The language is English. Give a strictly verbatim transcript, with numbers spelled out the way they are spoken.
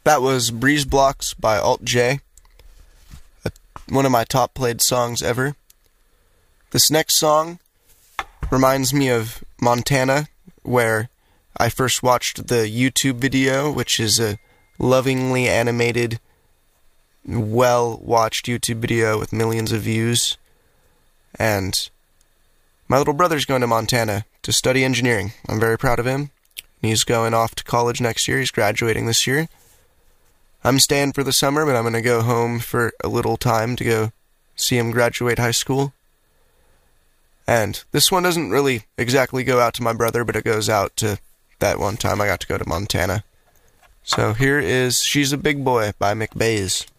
That was Breeze Blocks by Alt J, one of my top played songs ever. This next song reminds me of Montana, where I first watched the YouTube video, which is a lovingly animated, well-watched YouTube video with millions of views. And my little brother's going to Montana to study engineering. I'm very proud of him. He's going off to college next year. He's graduating this year. I'm staying for the summer, but I'm going to go home for a little time to go see him graduate high school. And this one doesn't really exactly go out to my brother, but it goes out to that one time I got to go to Montana. So here is She's a Big Boy by McBays.